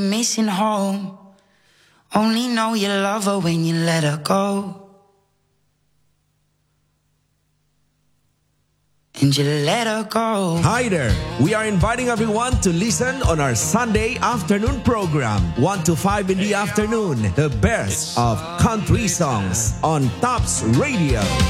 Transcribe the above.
missing home. Only know you love her when you let her go. And you let her go. Hi there. We are inviting everyone to listen on our Sunday afternoon program, 1 to 5 in the afternoon. The best of country songs on Tops Radio.